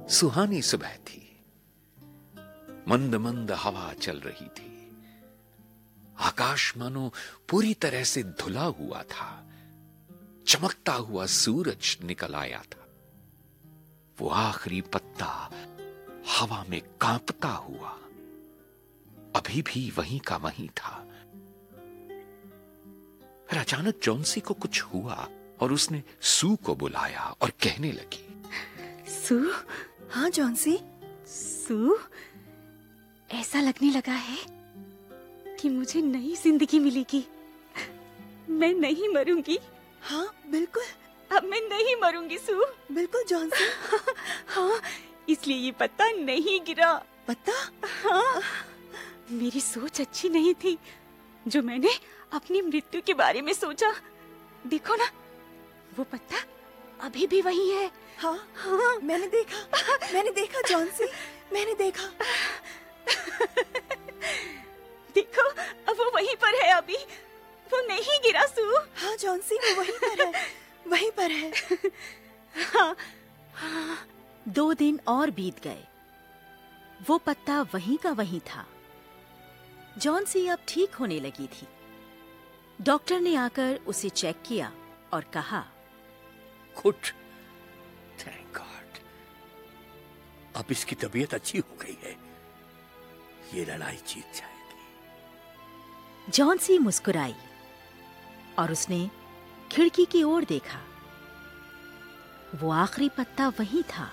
सुहानी सुबह थी। मंद मंद हवा चल रही थी। आकाश मानो पूरी तरह से धुला हुआ था। चमकता हुआ सूरज निकल आया था। वो आखिरी पत्ता हवा में कांपता हुआ अभी भी वहीं का वहीं था। फिर अचानक जॉन्सी को कुछ हुआ और उसने सू को बुलाया और कहने लगी, सू। हाँ जॉन्सी। सू, ऐसा लगने लगा है कि मुझे नई जिंदगी मिलेगी। मैं नहीं मरूंगी। हाँ बिल्कुल, अब मैं नहीं मरूंगी सू। बिल्कुल जॉन्सी। हाँ, इसलिए ये पत्ता नहीं गिरा। पत्ता? हाँ, मेरी सोच अच्छी नहीं थी जो मैंने अपनी मृत्यु के बारे में सोचा। देखो ना, वो पत्ता अभी भी वही है। हाँ हाँ, मैंने देखा जॉन्सी, मैंने देखा। देखो, अब वो वहीं पर है अभी। वो नहीं गिरा सू। हाँ जॉन्सी, वो वहीं पर है, वहीं पर है। हाँ। 2 दिन और बीत गए। वो पत्ता वहीं का वहीं था। जॉन्सी अब ठीक होने लगी थी। डॉक्टर ने आकर उसे चेक किया और कहा, गुड, थैंक गॉड, अब इसकी तबीयत अच्छी हो गई है। ये लड़ाई जीत जाएगी। जॉन्सी मुस्कुराई और उसने खिड़की की ओर देखा। वो आखिरी पत्ता वहीं था।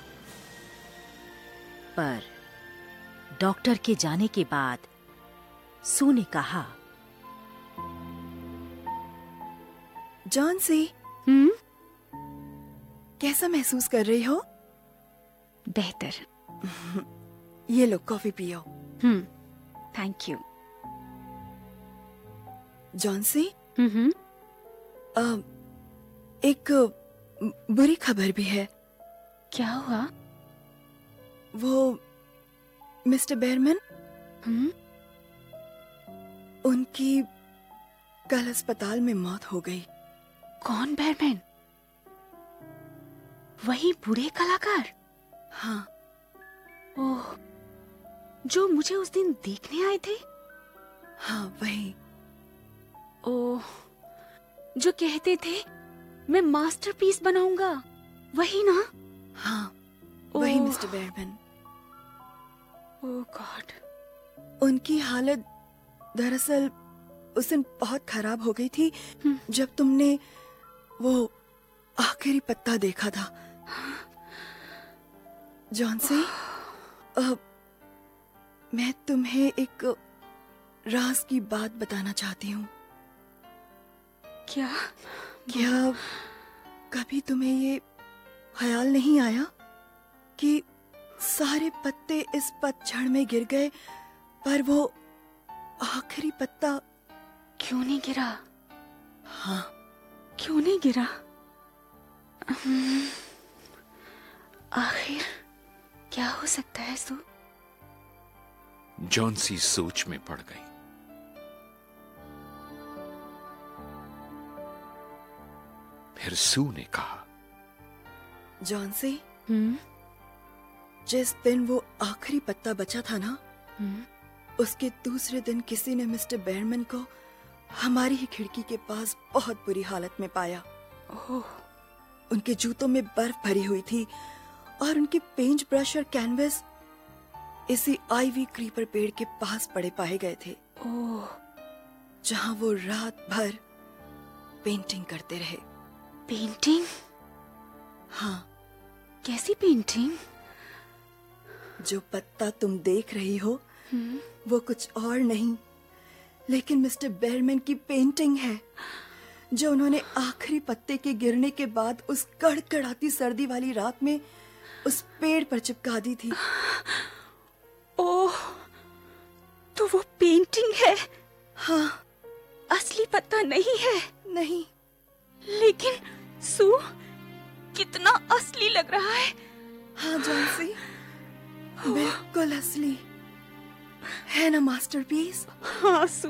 पर डॉक्टर के जाने के बाद सू ने कहा, जॉन्सी, कैसा महसूस कर रही हो? बेहतर। ये लो, कॉफी पियो। Thank you. जॉन्सी, एक बुरी खबर भी है। क्या हुआ? वो मिस्टर बेयरमैन, उनकी कल अस्पताल में मौत हो गई। कौन बेयरमैन? वही बूढ़े कलाकार? हाँ। ओह, जो मुझे उस दिन देखने आए थे? हाँ वही। ओह, जो कहते थे मैं मास्टरपीस बनाऊंगा, वही ना? हाँ वही मिस्टर बेयरमैन। ओह गॉड। उनकी हालत दरअसल उस दिन बहुत खराब हो गई थी जब तुमने वो आखिरी पत्ता देखा था। जॉन्सी, मैं तुम्हें एक राज की बात बताना चाहती हूँ। क्या कभी तुम्हें ये ख्याल नहीं आया कि सारे पत्ते इस पतझड़ में गिर गए, पर वो आखिरी पत्ता क्यों नहीं गिरा? हाँ, क्यों नहीं गिरा? आखिर क्या हो सकता है सू? जॉन्सी सोच में पड़ गई। फिर सू ने कहा, जॉन्सी, जिस दिन वो आखिरी पत्ता बचा था ना, उसके दूसरे दिन किसी ने मिस्टर बेयरमैन को हमारी ही खिड़की के पास बहुत बुरी हालत में पाया। ओह। उनके जूतों में बर्फ भरी हुई थी और उनके पेंट ब्रश और कैनवस इसी आईवी क्रीपर पेड़ के पास पड़े पाए गए थे। ओह। जहां वो रात भर पेंटिंग करते रहे। पेंटिंग? हाँ। कैसी पेंटिंग? जो पत्ता तुम देख रही हो वो कुछ और नहीं लेकिन मिस्टर बेयरमैन की पेंटिंग है, जो उन्होंने आखिरी पत्ते के गिरने के बाद उस कड़कड़ाती सर्दी वाली रात में उस पेड़ पर चिपका दी थी। ओह, तो वो पेंटिंग है? हाँ। असली पत्ता नहीं है? नहीं। लेकिन सू, कितना असली लग रहा है। हाँ जॉन्सी, बिल्कुल असली है ना मास्टरपीस? हाँ सू,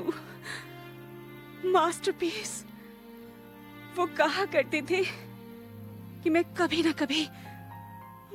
मास्टरपीस। वो कहा करते थे कि मैं कभी ना कभी